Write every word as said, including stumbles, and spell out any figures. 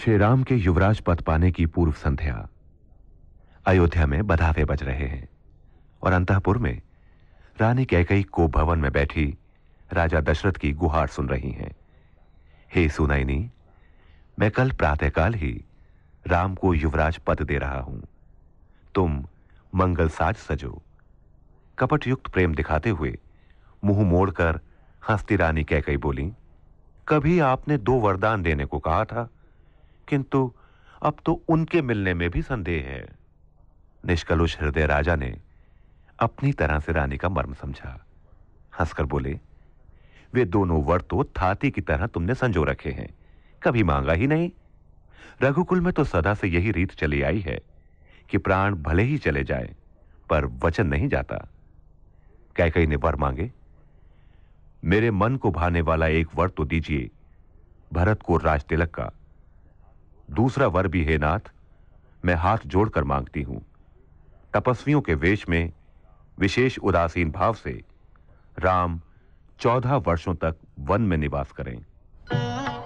श्री राम के युवराज पद पाने की पूर्व संध्या। अयोध्या में बधावे बज रहे हैं और अंतःपुर में रानी कैकेयी को भवन में बैठी राजा दशरथ की गुहार सुन रही हैं। हे सुनैनी, मैं कल प्रातःकाल ही राम को युवराज पद दे रहा हूं। तुम मंगल साज सजो। कपट युक्त प्रेम दिखाते हुए मुंह मोड़कर हंसती रानी कैकेयी बोली, कभी आपने दो वरदान देने को कहा था, किंतु अब तो उनके मिलने में भी संदेह है। निष्कलुष हृदय राजा ने अपनी तरह से रानी का मर्म समझा। हंसकर बोले, वे दोनों वर तो थाती की तरह तुमने संजो रखे हैं, कभी मांगा ही नहीं। रघुकुल में तो सदा से यही रीत चली आई है कि प्राण भले ही चले जाए पर वचन नहीं जाता। कैकेयी ने वर मांगे, मेरे मन को भाने वाला एक वर तो दीजिए, भरत को राज तिलक का। दूसरा वर भी हे नाथ, मैं हाथ जोड़कर मांगती हूं, तपस्वियों के वेश में विशेष उदासीन भाव से राम चौदह वर्षों तक वन में निवास करें।